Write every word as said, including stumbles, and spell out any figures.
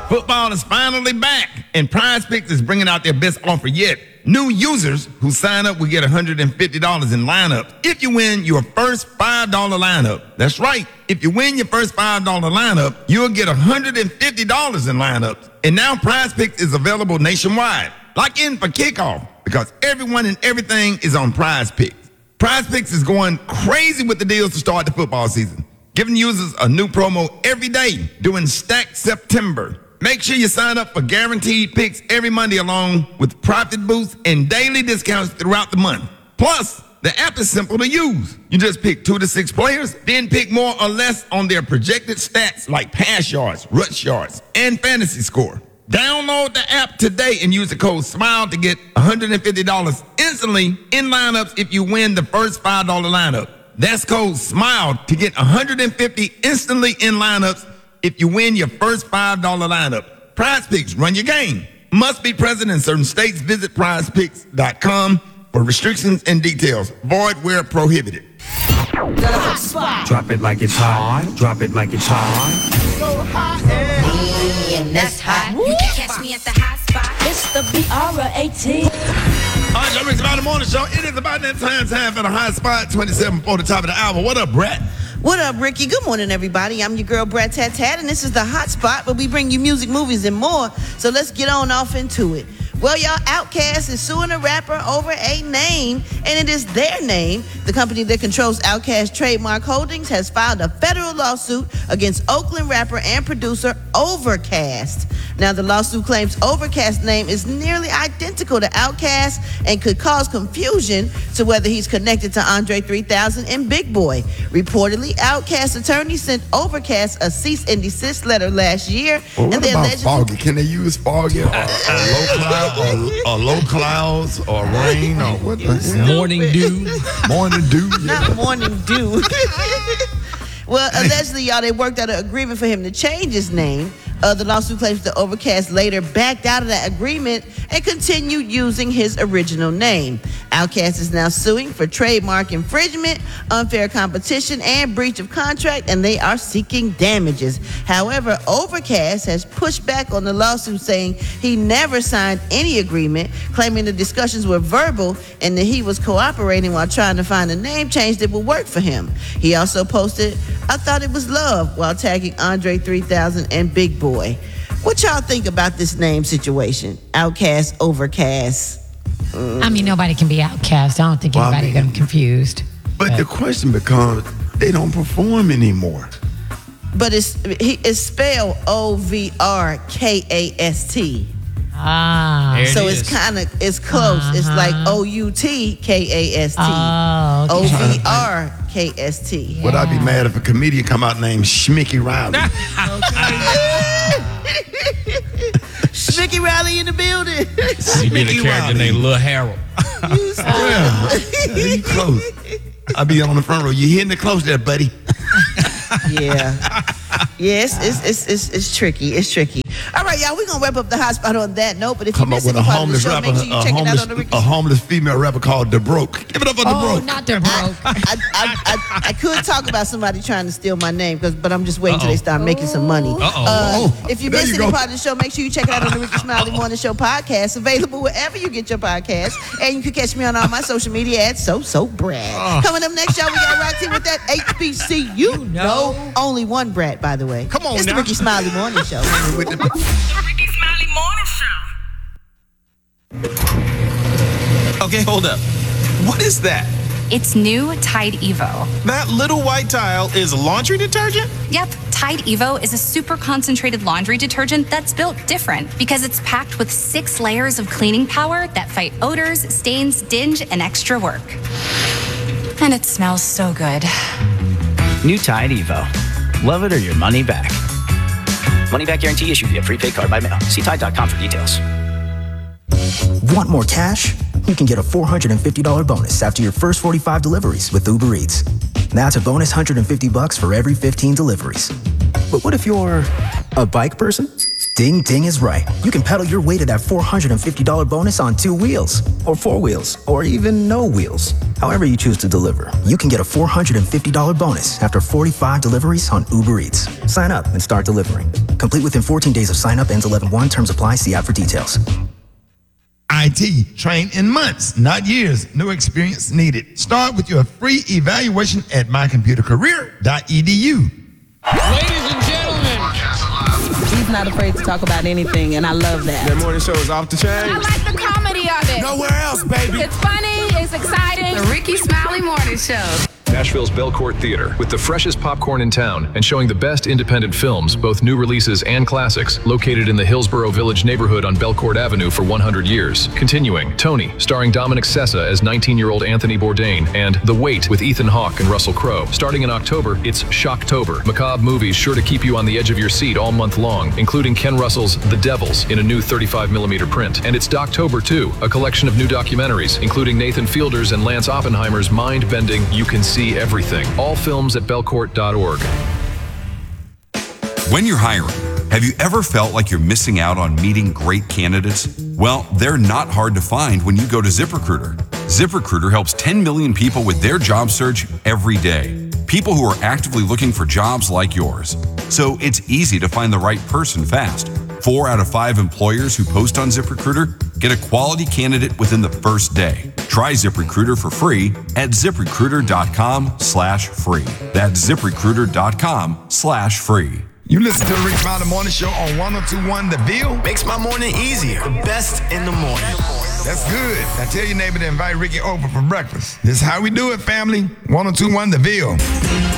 Football is finally back, and Prize Picks is bringing out their best offer yet. New users who sign up will get one hundred fifty dollars in lineup if you win your first five dollar lineup. That's right. If you win your first five dollar lineup, you'll get one hundred fifty dollars in lineups. And now Prize Picks is available nationwide. Lock in for kickoff because everyone and everything is on Prize Picks. Prize Picks is going crazy with the deals to start the football season, giving users a new promo every day during Stack September. Make sure you sign up for guaranteed picks every Monday along with profit boosts and daily discounts throughout the month. Plus, the app is simple to use. You just pick two to six players, then pick more or less on their projected stats like pass yards, rush yards, and fantasy score. Download the app today and use the code SMILE to get one hundred fifty dollars instantly in lineups if you win the first five dollar lineup. That's code SMILE to get one hundred fifty dollars instantly in lineups if you win your first five dollar lineup. Prize Picks, run your game. Must be present in certain states. Visit prize picks dot com for restrictions and details. Void where prohibited. The hot spot. Drop it like it's hot. Drop it like it's hot. So hot and, and that's hot. You can catch me at the hot spot. It's the B R A T. All right, y'all, Rick's About the Morning Show. It is about that time, time for the hot spot. twenty-seven for the top of the hour. What up, Brett? What up, Ricky? Good morning, everybody. I'm your girl, Brad Tat Tat, and this is the Hot Spot, where we bring you music, movies, and more. So let's get on off into it. Well, y'all, Outkast is suing a rapper over a name, and it is their name. The company that controls Outkast Trademark Holdings has filed a federal lawsuit against Oakland rapper and producer Overcast. Now, the lawsuit claims Overcast's name is nearly identical to Outkast and could cause confusion to whether he's connected to Andre three thousand and Big Boy. Reportedly, Outkast attorney sent Overcast a cease and desist letter last year. Well, what and they about allegedly- Foggy? Can they use Foggy or, or low cloud or, or low clouds or rain or what the hell? Morning dew. Morning dew. Not morning dew. Well, allegedly, y'all, they worked out an agreement for him to change his name. Uh, the lawsuit claims that Overcast later backed out of that agreement and continued using his original name. Outkast is now suing for trademark infringement, unfair competition, and breach of contract, and they are seeking damages. However, Overcast has pushed back on the lawsuit, saying he never signed any agreement, claiming the discussions were verbal and that he was cooperating while trying to find a name change that would work for him. He also posted, "I thought it was love," while tagging Andre three thousand and Big Boy. What y'all think about this name situation? Outkast, Overcast. Mm. I mean, nobody can be Outkast. I don't think Well, anybody I mean, got them confused. But, but the question becomes, they don't perform anymore. But it's he, it's spelled O V R K A S T. Ah. There it So is. it's kind of, it's close. Uh-huh. It's like O U T K A S T. Oh, O okay. V R K S T. Would I be mad if a comedian come out named Schmicky Riley? Schmicky Riley in the building. He be the character named Lil Harold. Yeah, you close. I'll be on the front row. You hitting it close there, buddy. Yeah. Yes, it's, it's it's it's tricky. It's tricky. All right, y'all, we're going to wrap up the hot spot on that note. But if Come you up missed with any a part of the homeless show, rapper, make sure you a check it homeless, out on the Ricky a homeless female rapper called DeBroke. Give it up for Oh, DeBroke. not the broke. I, I, I, I could talk about somebody trying to steal my name, cause, but I'm just waiting till they start making some money. Uh-oh. Uh, Oh, if you there missed you any go. part of the show, make sure you check it out on the Ricky Smiley Morning Show podcast, available wherever you get your podcast. And you can catch me on all my social media at So So Brad. Coming up next, y'all, we got Roxy with that H B C U. You know. Only one Brad, by the way. Come on It's the now. Ricky Smiley Morning Show. With the- The Ricky Smiley Morning Show. Okay, hold up. What is that? It's new Tide Evo. That little white tile is laundry detergent? Yep, Tide Evo is a super concentrated laundry detergent that's built different because it's packed with six layers of cleaning power that fight odors, stains, dinge, and extra work. And it smells so good. New Tide Evo. Love it or your money back. Money back guarantee issued via prepaid card by mail. See Tide dot com for details. Want more cash? You can get a four hundred fifty dollars bonus after your first forty-five deliveries with Uber Eats. That's a bonus one hundred fifty bucks for every fifteen deliveries. But what if you're a bike person? Ding Ding is right. You can pedal your way to that four hundred fifty dollars bonus on two wheels, or four wheels, or even no wheels. However you choose to deliver, you can get a four hundred fifty dollars bonus after forty-five deliveries on Uber Eats. Sign up and start delivering. Complete within fourteen days of sign up. Ends eleven one. Terms apply. See app for details. I T, train in months, not years. No experience needed. Start with your free evaluation at my computer career dot e d u. Ladies and gentlemen. He's not afraid to talk about anything, and I love that. That morning show is off the chain. I like the comedy of it. Nowhere else, baby. It's funny, it's exciting. The Ricky Smiley Morning Show. Nashville's Belcourt Theater, with the freshest popcorn in town and showing the best independent films, both new releases and classics, located in the Hillsborough Village neighborhood on Belcourt Avenue for one hundred years. Continuing, Tony, starring Dominic Sessa as nineteen-year-old Anthony Bourdain, and The Wait with Ethan Hawke and Russell Crowe. Starting in October, it's Shocktober. Macabre movies sure to keep you on the edge of your seat all month long, including Ken Russell's The Devils in a new thirty-five millimeter print. And it's Doctober too, a collection of new documentaries, including Nathan Fielder's and Lance Oppenheimer's mind-bending You Can See Everything. All films at belcourt dot org. When you're hiring, have you ever felt like you're missing out on meeting great candidates? Well, they're not hard to find when you go to ZipRecruiter. ZipRecruiter helps ten million people with their job search every day. People who are actively looking for jobs like yours. So it's easy to find the right person fast. Four out of five employers who post on ZipRecruiter get a quality candidate within the first day. Try ZipRecruiter for free at ZipRecruiter.com slash free. That's ZipRecruiter.com slash free. You listen to the Rick Smiley Morning Show on one oh two point one The Ville. Makes my morning easier. The best in the morning. That's good. Now tell your neighbor to invite Ricky over for breakfast. This is how we do it, family. one oh two point one The Ville.